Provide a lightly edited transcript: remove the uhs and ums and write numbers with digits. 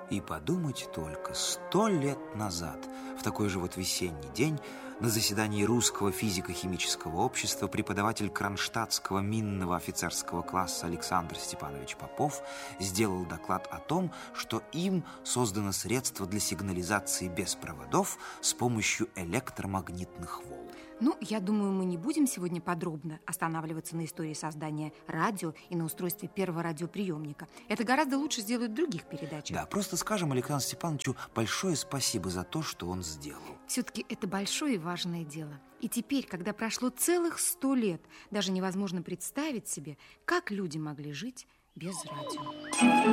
И подумать только, 100 лет назад, в такой же вот весенний день, на заседании Русского физико-химического общества преподаватель кронштадтского минного офицерского класса Александр Степанович Попов сделал доклад о том, что им создано средство для сигнализации без проводов с помощью электромагнитных волн. Ну, я думаю, мы не будем сегодня подробно останавливаться на истории создания радио и на устройстве первого радиоприемника. Это гораздо лучше сделают в других передачах. Да, просто скажем Александру Степановичу большое спасибо за то, что он сделал. Все-таки это большое и важное дело. И теперь, когда прошло целых 100 лет, даже невозможно представить себе, как люди могли жить без радио.